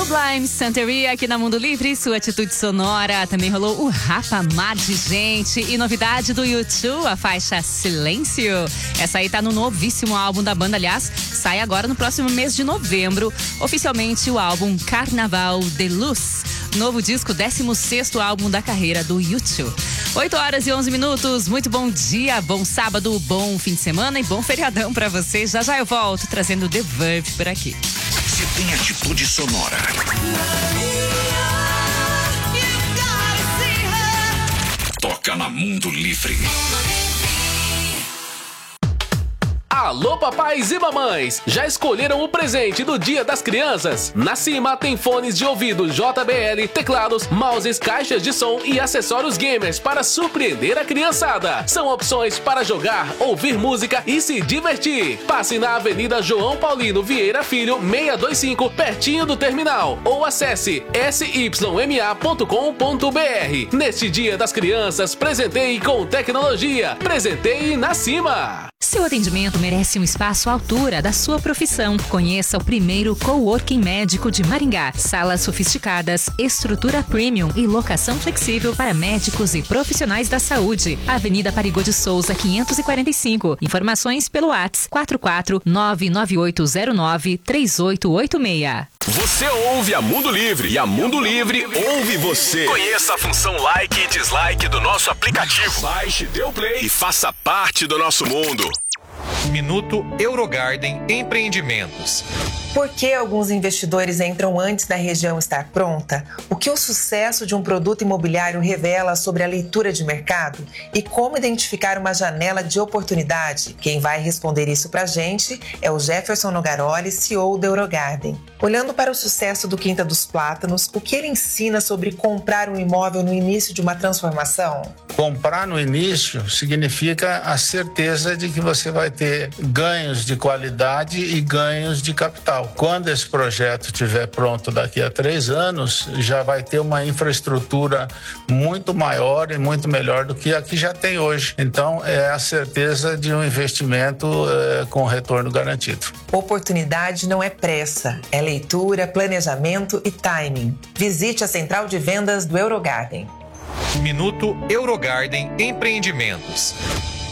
Sublime Santeria aqui na Mundo Livre, sua atitude sonora. Também rolou o Rafa Mar de Gente. E novidade do U2, a faixa Silêncio. Essa aí tá no novíssimo álbum da banda, aliás, sai agora no próximo mês de novembro. Oficialmente o álbum Carnaval de Luz. Novo disco, 16º álbum da carreira do U2. 8h11, muito bom dia, bom sábado, bom fim de semana e bom feriadão pra você. Já já eu volto trazendo The Verve por aqui. Você tem atitude sonora. Toca na Mundo Livre. Alô, papais e mamães! Já escolheram o presente do Dia das Crianças? Na Cima tem fones de ouvido JBL, teclados, mouses, caixas de som e acessórios gamers para surpreender a criançada. São opções para jogar, ouvir música e se divertir. Passe na Avenida João Paulino Vieira Filho, 625, pertinho do terminal. Ou acesse syma.com.br. Neste Dia das Crianças, presenteie com tecnologia. Presenteie na Cima. Seu atendimento merece um espaço à altura da sua profissão. Conheça o primeiro coworking médico de Maringá. Salas sofisticadas, estrutura premium e locação flexível para médicos e profissionais da saúde. Avenida Parigô de Souza, 545. Informações pelo WhatsApp 44998093886. Você ouve a Mundo Livre e a Mundo Livre ouve você. Conheça a função like e dislike do nosso aplicativo. Baixe, dê o play e faça parte do nosso mundo. Minuto Eurogarden Empreendimentos. Por que alguns investidores entram antes da região estar pronta? O que o sucesso de um produto imobiliário revela sobre a leitura de mercado? E como identificar uma janela de oportunidade? Quem vai responder isso pra gente é o Jefferson Nogaroli, CEO da Eurogarden. Olhando para o sucesso do Quinta dos Plátanos, o que ele ensina sobre comprar um imóvel no início de uma transformação? Comprar no início significa a certeza de que você vai ter ganhos de qualidade e ganhos de capital. Quando esse projeto estiver pronto daqui a 3 anos, já vai ter uma infraestrutura muito maior e muito melhor do que a que já tem hoje. Então, é a certeza de um investimento com retorno garantido. Oportunidade não é pressa, é leitura, planejamento e timing. Visite a central de vendas do Eurogarden. Minuto Eurogarden Empreendimentos.